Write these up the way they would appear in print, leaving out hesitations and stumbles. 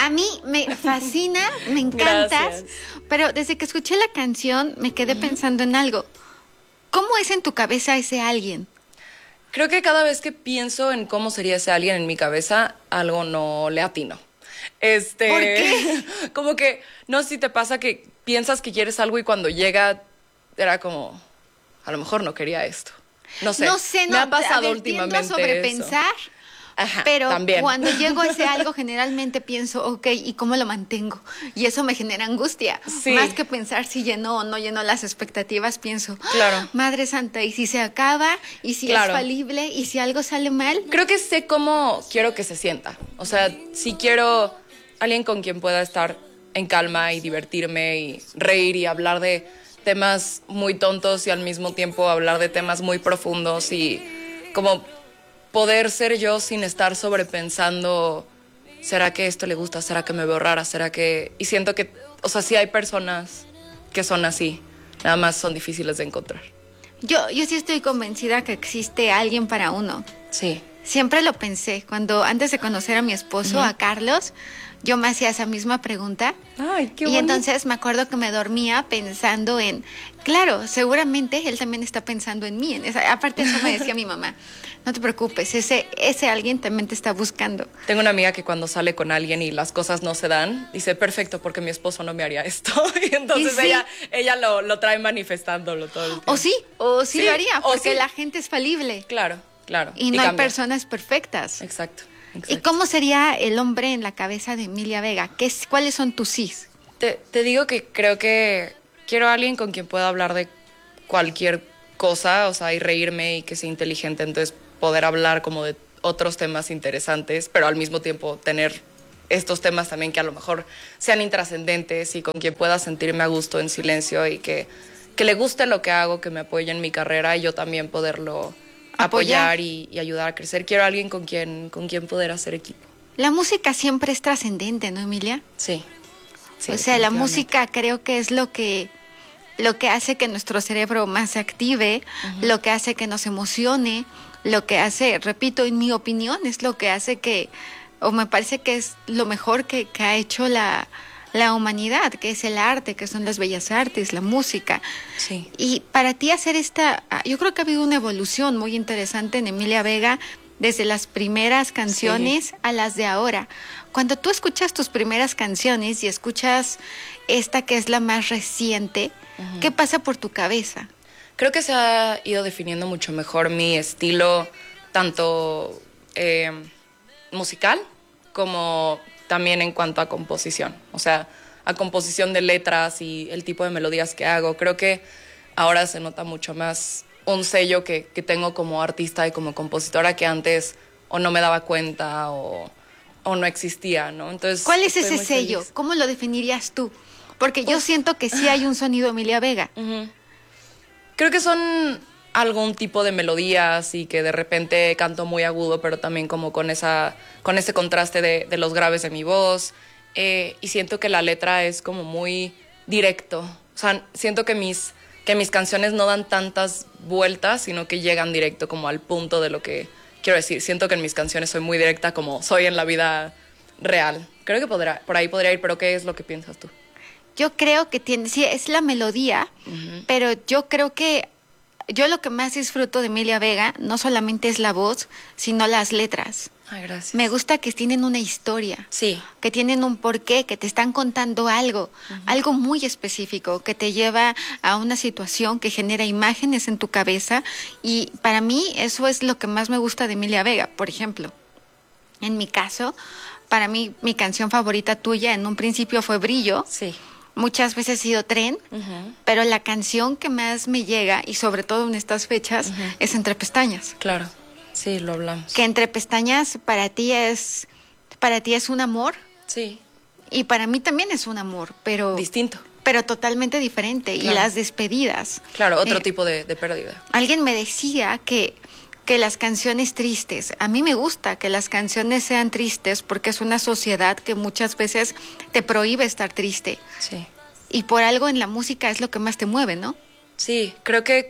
A mí me fascina, me encantas, Gracias. pero desde que escuché la canción me quedé pensando en algo. ¿Cómo es en tu cabeza ese alguien? Creo que cada vez que pienso en cómo sería ese alguien en mi cabeza, algo no le atino. ¿Por qué? Como que, no sé si te pasa que piensas que quieres algo y cuando llega, era como, a lo mejor no quería esto. No sé. No sé, Me no, ha pasado a ver, últimamente tiendo a sobrepensar. eso. Ajá, Pero también. cuando llego a ese algo, generalmente pienso, ok, ¿y cómo lo mantengo? Y eso me genera angustia. Sí. Más que pensar si llenó o no llenó las expectativas, pienso, Claro. Madre Santa, ¿y si se acaba? ¿Y si Claro. es falible? ¿Y si algo sale mal? Creo que sé cómo quiero que se sienta. O sea, si quiero alguien con quien pueda estar en calma y divertirme y reír y hablar de temas muy tontos y al mismo tiempo hablar de temas muy profundos y como poder ser yo sin estar sobrepensando, ¿será que esto le gusta? ¿Será que me veo rara? ¿Será que...? Y siento que, o sea, sí hay personas que son así, nada más son difíciles de encontrar. Yo sí estoy convencida que existe alguien para uno. Sí. Siempre lo pensé. Cuando antes de conocer a mi esposo, a Carlos, yo me hacía esa misma pregunta. Ay, qué Y bonito. entonces me acuerdo que me dormía pensando en, claro, seguramente él también está pensando en mí. Aparte eso me decía mi mamá, no te preocupes, ese alguien también te está buscando. Tengo una amiga que cuando sale con alguien y las cosas no se dan, dice, perfecto, porque mi esposo no me haría esto. Y entonces Y sí. ella lo trae manifestándolo todo el tiempo. O sí Sí, lo haría, o porque sí. la gente es falible. Claro, claro. Y no hay cambia. personas perfectas. Exacto, ¿Y exacto. cómo sería el hombre en la cabeza de Emilia Vega? ¿Cuáles son tus sís? Te digo que creo que quiero a alguien con quien pueda hablar de cualquier cosa, o sea, y reírme y que sea inteligente, entonces poder hablar como de otros temas interesantes, pero al mismo tiempo tener estos temas también que a lo mejor sean intrascendentes y con quien pueda sentirme a gusto en silencio y que le guste lo que hago, que me apoye en mi carrera y yo también poderlo apoyar y ayudar a crecer. Quiero a alguien con quien poder hacer equipo. La música siempre es trascendente, ¿no, Emilia? Sí. Sí, O sea, la definitivamente. música creo que es lo que hace que nuestro cerebro más se active, lo que hace que nos emocione, lo que hace, repito, en mi opinión, es lo que hace que, o me parece que es lo mejor que ha hecho la humanidad, que es el arte, que son las bellas artes, la música. Sí. Y para ti hacer yo creo que ha habido una evolución muy interesante en Emilia Vega, desde las primeras canciones a las de ahora. Cuando tú escuchas tus primeras canciones y escuchas esta que es la más reciente, ¿qué pasa por tu cabeza? Creo que se ha ido definiendo mucho mejor mi estilo, tanto musical como también en cuanto a composición. O sea, a composición de letras y el tipo de melodías que hago. Creo que ahora se nota mucho más un sello que tengo como artista y como compositora que antes o no me daba cuenta o no existía, ¿no? Entonces, ¿Cuál es estoy ese muy sello? feliz. ¿Cómo lo definirías tú? Porque yo siento que sí hay un sonido Emilia Vega. Creo que son algún tipo de melodías y que de repente canto muy agudo, pero también como con ese contraste de los graves de mi voz. Y siento que la letra es como muy directo. O sea, siento que mis canciones no dan tantas vueltas, sino que llegan directo como al punto de lo que quiero decir. Siento que en mis canciones soy muy directa como soy en la vida real. Creo que por ahí podría ir, pero ¿qué es lo que piensas tú? Yo creo que sí, es la melodía, pero yo creo que yo lo que más disfruto de Emilia Vega no solamente es la voz, sino las letras. Ay, gracias. Me gusta que tienen una historia, Sí. que tienen un porqué, que te están contando algo, algo muy específico, que te lleva a una situación que genera imágenes en tu cabeza, y para mí eso es lo que más me gusta de Emilia Vega. Por ejemplo, en mi caso, para mí mi canción favorita tuya en un principio fue Brillo. Sí. Muchas veces ha sido Tren, pero la canción que más me llega, y sobre todo en estas fechas, es Entre Pestañas. Claro. Sí, lo hablamos. Que Entre Pestañas para ti es un amor, Sí. y para mí también es un amor, pero Distinto. totalmente diferente. Claro. Y las despedidas. Claro, otro tipo de pérdida. Alguien me decía que las canciones tristes, a mí me gusta que las canciones sean tristes porque es una sociedad que muchas veces te prohíbe estar triste. Sí. Y por algo en la música es lo que más te mueve, ¿no? Sí, creo que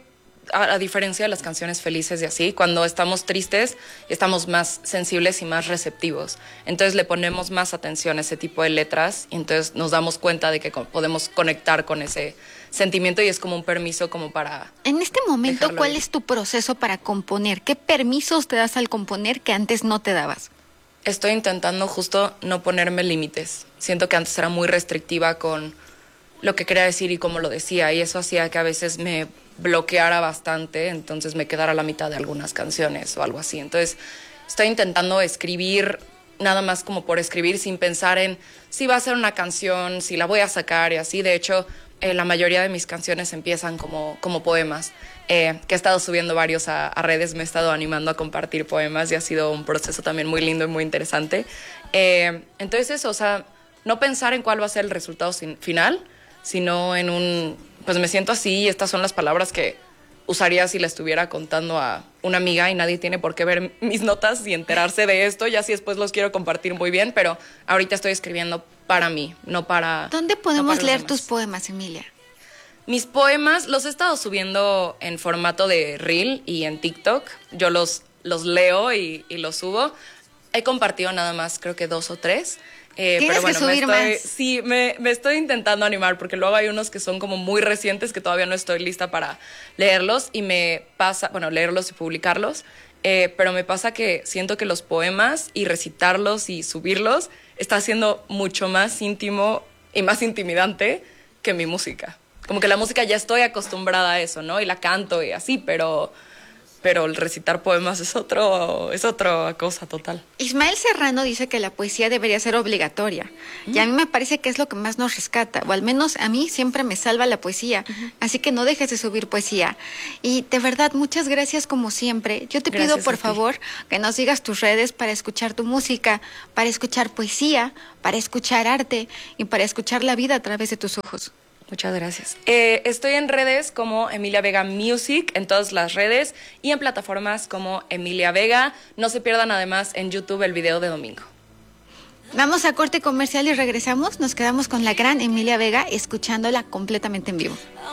a diferencia de las canciones felices y así, cuando estamos tristes estamos más sensibles y más receptivos. Entonces le ponemos más atención a ese tipo de letras y entonces nos damos cuenta de que podemos conectar con ese sentimiento y es como un permiso como para... En este momento, dejarlo ¿cuál ir. es tu proceso para componer? ¿Qué permisos te das al componer que antes no te dabas? Estoy intentando justo no ponerme límites. Siento que antes era muy restrictiva con lo que quería decir y cómo lo decía, y eso hacía que a veces me bloqueara bastante, entonces me quedara a la mitad de algunas canciones o algo así. Entonces estoy intentando escribir nada más como por escribir, sin pensar en si va a ser una canción, si la voy a sacar y así. De hecho, la mayoría de mis canciones empiezan como poemas, que he estado subiendo varios a redes, me he estado animando a compartir poemas y ha sido un proceso también muy lindo y muy interesante. Entonces eso, o sea, no pensar en cuál va a ser el resultado final, sino en un, pues me siento así y estas son las palabras que usaría si la estuviera contando a una amiga y nadie tiene por qué ver mis notas y enterarse de esto, ya si después los quiero compartir muy bien, pero ahorita estoy escribiendo para mí, no para... ¿Dónde no podemos para los leer demás. tus poemas, Emilia? Mis poemas los he estado subiendo en formato de reel y en TikTok. Yo los leo y los subo. He compartido nada más, creo que 2 o 3. Tienes que subir más. Sí, me estoy intentando animar porque luego hay unos que son como muy recientes que todavía no estoy lista para leerlos y me pasa, bueno, leerlos y publicarlos, pero me pasa que siento que los poemas y recitarlos y subirlos está siendo mucho más íntimo y más intimidante que mi música. Como que la música ya estoy acostumbrada a eso, ¿no? Y la canto y así, pero el recitar poemas es otra cosa total. Ismael Serrano dice que la poesía debería ser obligatoria. Y a mí me parece que es lo que más nos rescata, o al menos a mí siempre me salva la poesía. Así que no dejes de subir poesía. Y de verdad, muchas gracias como siempre. Yo te pido, Gracias por a ti. favor, que nos digas tus redes para escuchar tu música, para escuchar poesía, para escuchar arte y para escuchar la vida a través de tus ojos. Muchas gracias. Estoy en redes como Emilia Vega Music, en todas las redes, y en plataformas como Emilia Vega. No se pierdan además en YouTube el video de domingo. Vamos a corte comercial y regresamos. Nos quedamos con la gran Emilia Vega escuchándola completamente en vivo.